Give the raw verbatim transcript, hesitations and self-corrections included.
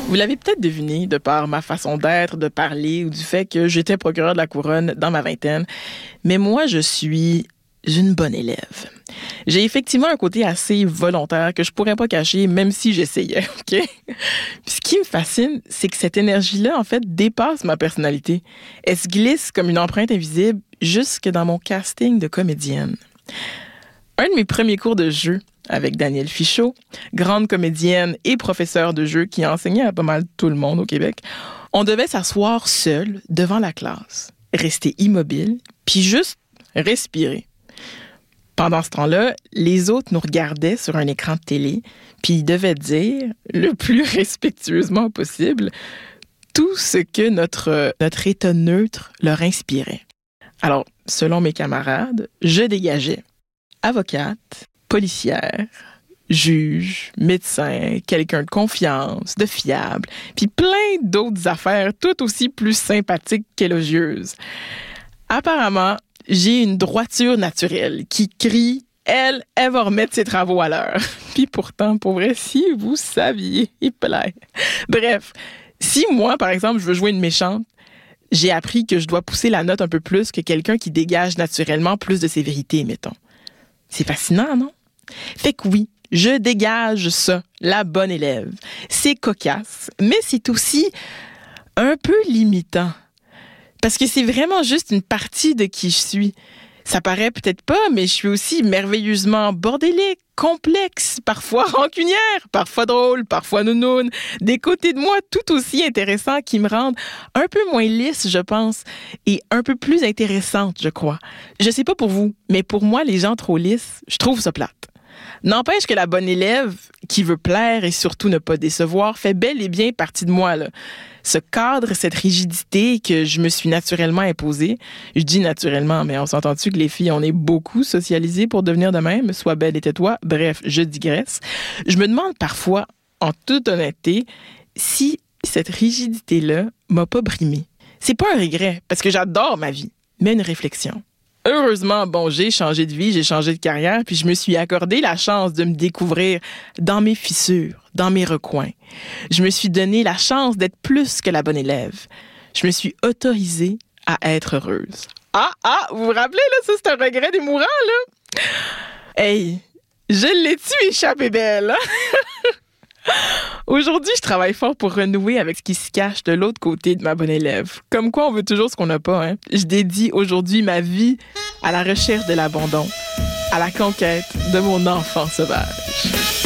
Vous l'avez peut-être deviné de par ma façon d'être, de parler ou du fait que j'étais procureur de la couronne dans ma vingtaine, mais moi, je suis une bonne élève. J'ai effectivement un côté assez volontaire que je pourrais pas cacher, même si j'essayais, OK? Puis ce qui me fascine, c'est que cette énergie-là, en fait, dépasse ma personnalité. Elle se glisse comme une empreinte invisible jusque dans mon casting de comédienne. Un de mes premiers cours de jeu avec Danielle Fichot, grande comédienne et professeure de jeu qui enseignait à pas mal tout le monde au Québec, on devait s'asseoir seul devant la classe, rester immobile, puis juste respirer. Pendant ce temps-là, les autres nous regardaient sur un écran de télé, puis ils devaient dire, le plus respectueusement possible, tout ce que notre, notre état neutre leur inspirait. Alors, selon mes camarades, je dégageais avocate, policière, juge, médecin, quelqu'un de confiance, de fiable, puis plein d'autres affaires tout aussi plus sympathiques qu'élogieuses. Apparemment, j'ai une droiture naturelle qui crie « Elle, elle va remettre ses travaux à l'heure. » Puis pourtant, pour vrai, si vous saviez, il plaît. Bref, si moi, par exemple, je veux jouer une méchante, j'ai appris que je dois pousser la note un peu plus que quelqu'un qui dégage naturellement plus de sévérité, mettons. C'est fascinant, non? Fait que oui, je dégage ça, la bonne élève. C'est cocasse, mais c'est aussi un peu limitant. Parce que c'est vraiment juste une partie de qui je suis. Ça paraît peut-être pas, mais je suis aussi merveilleusement bordélique, complexe, parfois rancunière, parfois drôle, parfois nounoune. Des côtés de moi tout aussi intéressants qui me rendent un peu moins lisse, je pense, et un peu plus intéressante, je crois. Je sais pas pour vous, mais pour moi, les gens trop lisses, je trouve ça plate. N'empêche que la bonne élève, qui veut plaire et surtout ne pas décevoir, fait bel et bien partie de moi, là. Ce cadre, cette rigidité que je me suis naturellement imposée. Je dis naturellement, mais on s'entend-tu que les filles, on est beaucoup socialisées pour devenir de même? Sois belle et tais-toi. Bref, je digresse. Je me demande parfois, en toute honnêteté, si cette rigidité-là m'a pas brimée. C'est pas un regret, parce que j'adore ma vie, mais une réflexion. Heureusement, bon, j'ai changé de vie, j'ai changé de carrière, puis je me suis accordé la chance de me découvrir dans mes fissures, dans mes recoins. Je me suis donné la chance d'être plus que la bonne élève. Je me suis autorisée à être heureuse. Ah, ah, vous vous rappelez, là, ça, c'est un regret des mourants, là? Hey, je l'ai-tu échappé belle, hein? Aujourd'hui, je travaille fort pour renouer avec ce qui se cache de l'autre côté de ma bonne élève. Comme quoi, on veut toujours ce qu'on n'a pas, hein? Je dédie aujourd'hui ma vie à la recherche de l'abandon, à la conquête de mon enfant sauvage.